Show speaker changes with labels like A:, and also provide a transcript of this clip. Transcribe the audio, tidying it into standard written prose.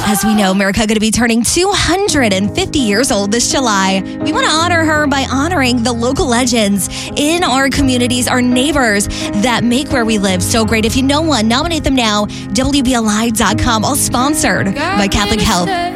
A: As we know, America going to be turning 250 years old this July. We want to honor her by honoring the local legends in our communities, our neighbors that make where we live so great. If you know one, nominate them now. WBLI.com, all sponsored by Catholic Health.